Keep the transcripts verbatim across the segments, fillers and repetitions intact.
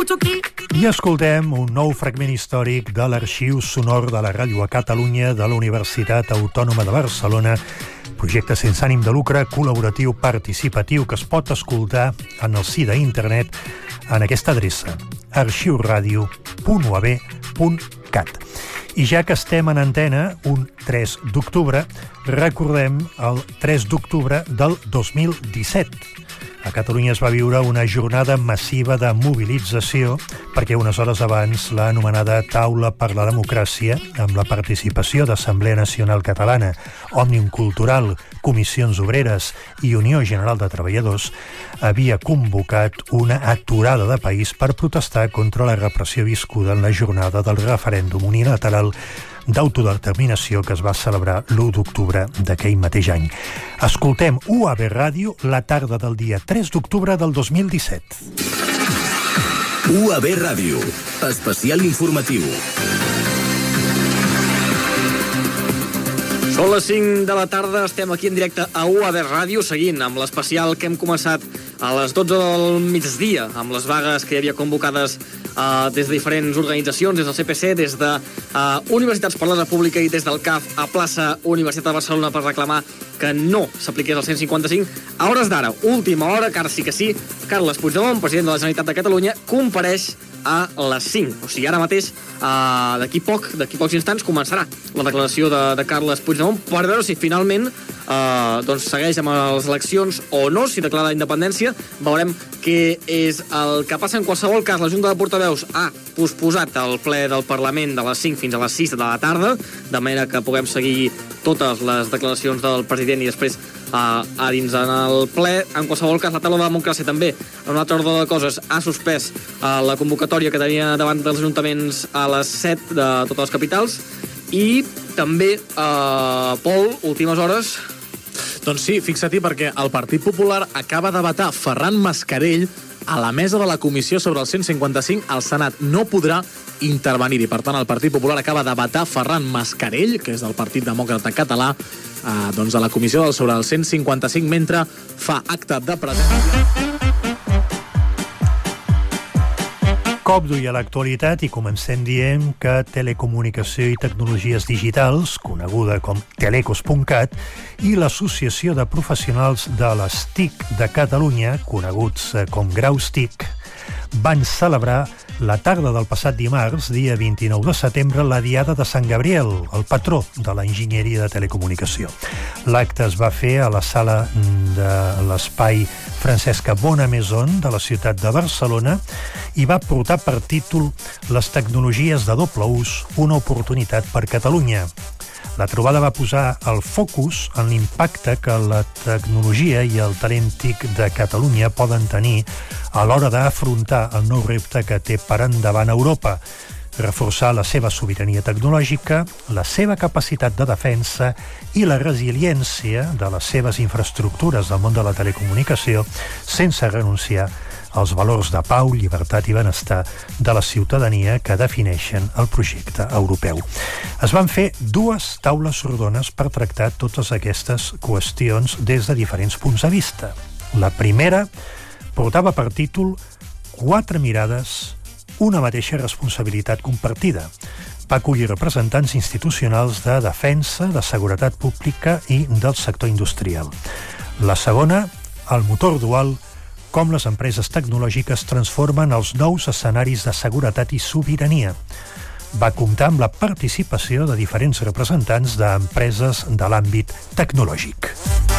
I escoltem un nou fragment històric de l'arxiu sonor de la ràdio a Catalunya de la Universitat Autònoma de Barcelona, projecte sense ànim de lucre, col·laboratiu, participatiu, que es pot escoltar en el si d'internet en aquesta adreça, arxiuradio punt u a b punt cat. I ja que estem en antena, un tres d'octubre, recordem el tres d'octubre del dos mil disset. A Catalunya es va viure una jornada massiva de mobilització perquè unes hores abans la anomenada Taula per la Democràcia, amb la participació d'Assemblea Nacional Catalana, Òmnium Cultural, Comissions Obreres i Unió General de Treballadors, havia convocat una aturada de país per protestar contra la repressió viscuda en la jornada del referèndum unilateral d'autodeterminació que es va celebrar l'u d'octubre d'aquell mateix any. Escoltem U A B Ràdio la tarda del dia tres d'octubre del dos mil disset. U A B Ràdio, especial informatiu. Són les cinc de la tarda, estem aquí en directe a U A B Ràdio, seguint amb l'especial que hem començat a les dotze del migdia, amb les vagues que hi havia convocades uh, des de diferents organitzacions, des del C P C, des de uh, Universitats per la República i des del C A F a plaça Universitat de Barcelona per reclamar que no s'apliqués el cent cinquanta-cinc. A hores d'ara, última hora, que ara sí que sí, Carles Puigdemont, president de la Generalitat de Catalunya, compareix a les cinc. O sigui, ara mateix, uh, d'aquí poc, d'aquí pocs instants, començarà la declaració de, de Carles Puigdemont per veure si finalment uh, doncs segueix amb les eleccions o no, si declara la independència. Veurem què és el que passa. En qualsevol cas, la Junta de Portaveus ha posposat el ple del Parlament de les cinc fins a les sis de la tarda, de manera que puguem seguir totes les declaracions del president i després uh, a dins en el ple. En qualsevol cas, la taula de democràcia també, en un altre ordre de coses, ha suspès uh, la convocatòria que tenia davant dels ajuntaments a les set de totes les capitals. I també, uh, Pol, últimes hores... Doncs sí, fixa-t'hi, perquè el Partit Popular acaba de vetar Ferran Mascarell a la mesa de la comissió sobre el cent cinquanta-cinc. El Senat no podrà intervenir-hi. Per tant, el Partit Popular acaba de vetar Ferran Mascarell, que és del Partit Demòcrata Català, eh, doncs a la comissió sobre el cent cinquanta-cinc, mentre fa acte de presència. Cop d'ull a l'actualitat i comencem dient que Telecomunicació i Tecnologies Digitals, coneguda com telecos punt cat, i l'Associació de Professionals de les T I C de Catalunya, coneguts com Graus T I C, van celebrar la tarda del passat dimarts, dia vint-i-nou de setembre, la Diada de Sant Gabriel, el patró de l'enginyeria de telecomunicació. L'acte es va fer a la sala de l'espai Francesca Bonamaison de la ciutat de Barcelona i va portar per títol Les tecnologies de doble ús, una oportunitat per Catalunya. La trobada va posar el focus en l'impacte que la tecnologia i el talent T I C de Catalunya poden tenir a l'hora d'afrontar el nou repte que té per endavant Europa, reforçar la seva sobirania tecnològica, la seva capacitat de defensa i la resiliència de les seves infraestructures del món de la telecomunicació sense renunciar als valors de pau, llibertat i benestar de la ciutadania que defineixen el projecte europeu. Es van fer dues taules rodones per tractar totes aquestes qüestions des de diferents punts de vista. La primera portava per títol Quatre mirades, una mateixa responsabilitat compartida. Va acollir representants institucionals de defensa, de seguretat pública i del sector industrial. La segona, el motor dual, com les empreses tecnològiques transformen els nous escenaris de seguretat i sobirania. Va comptar amb la participació de diferents representants d'empreses de l'àmbit tecnològic.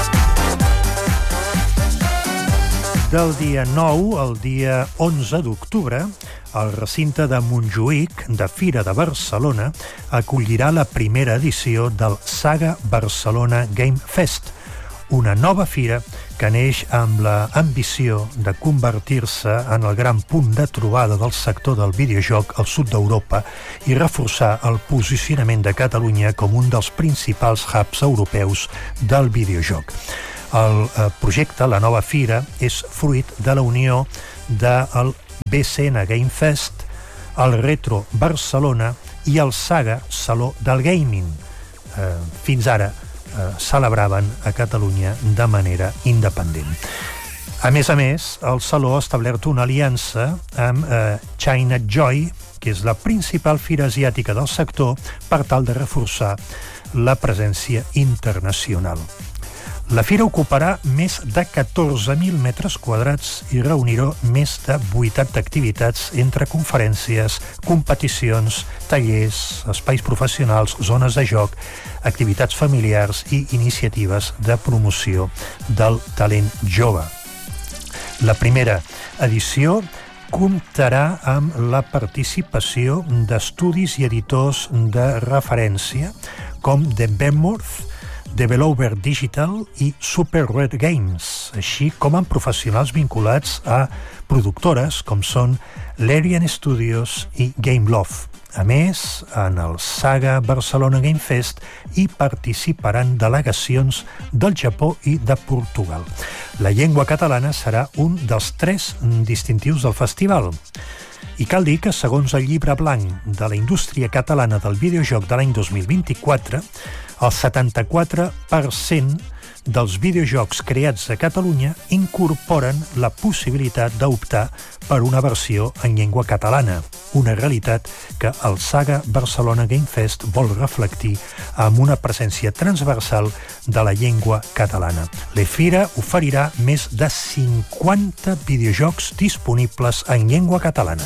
Del dia nou al dia onze d'octubre, el recinte de Montjuïc, de Fira de Barcelona, acollirà la primera edició del Saga Barcelona Game Fest, una nova fira que neix amb l'ambició de convertir-se en el gran punt de trobada del sector del videojoc al sud d'Europa i reforçar el posicionament de Catalunya com un dels principals hubs europeus del videojoc. El projecte, la nova fira, és fruit de la unió del B C N Game Fest, el Retro Barcelona i el Saga Saló del Gaming. Fins ara celebraven a Catalunya de manera independent. A més a més, el Saló ha establert una aliança amb eh, China Joy, que és la principal fira asiàtica del sector, per tal de reforçar la presència internacional. La fira ocuparà més de catorze mil metres quadrats i reunirà més de vuitanta activitats entre conferències, competicions, tallers, espais professionals, zones de joc, activitats familiars i iniciatives de promoció del talent jove. La primera edició comptarà amb la participació d'estudis i editors de referència com The Benmouth, Developer Digital i Super Red Games, així com amb professionals vinculats a productores com són Larian Studios i Gameloft. A més, en el Saga Barcelona Game Fest hi participaran delegacions del Japó i de Portugal. La llengua catalana serà un dels tres distintius del festival. I cal dir que, segons el llibre blanc de la indústria catalana del videojoc de l'any dos mil vint-i-quatre, el setanta-quatre per cent dels videojocs creats a Catalunya incorporen la possibilitat d'optar per una versió en llengua catalana, una realitat que el Saga Barcelona Game Fest vol reflectir amb una presència transversal de la llengua catalana. La fira oferirà més de cinquanta videojocs disponibles en llengua catalana.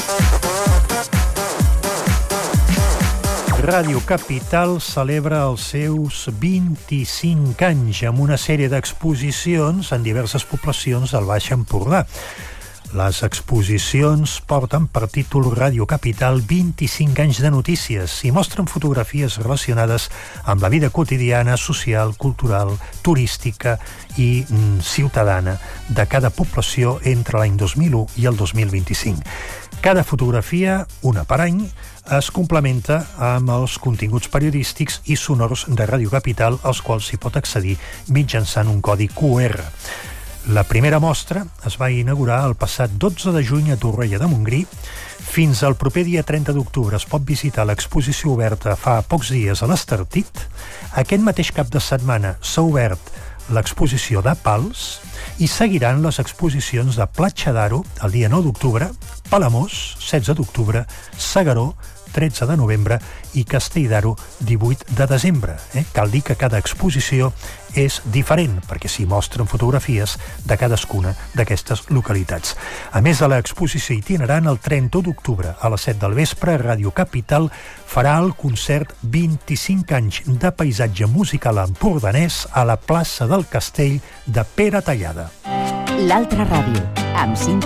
Ràdio Capital celebra els seus vint-i-cinc anys amb una sèrie d'exposicions en diverses poblacions del Baix Empordà. Les exposicions porten per títol Ràdio Capital vint-i-cinc anys de notícies i mostren fotografies relacionades amb la vida quotidiana, social, cultural, turística i mm, ciutadana de cada població entre l'any dos mil u i el dos mil vint-i-cinc. Cada fotografia, una per any, es complementa amb els continguts periodístics i sonors de Ràdio Capital, als quals s'hi pot accedir mitjançant un codi Q R. La primera mostra es va inaugurar el passat dotze de juny a Torroella de Montgrí. Fins al proper dia trenta d'octubre es pot visitar l'exposició oberta fa pocs dies a l'Estartit. Aquest mateix cap de setmana s'ha obert l'exposició de Pals i seguiran les exposicions de Platja d'Aro el dia nou d'octubre, Palamós, setze d'octubre, S'Agaró, tretze de novembre i Castell d'Aro, divuit de desembre. Eh? Cal dir que cada exposició és diferent, perquè s'hi mostren fotografies de cadascuna d'aquestes localitats. A més de l'exposició itinerant, el trenta d'octubre a les set del vespre, Ràdio Capital farà el concert vint-i-cinc anys de paisatge musical empordanès a la plaça del Castell de Pere Tallada. L'altra ràdio, amb cinc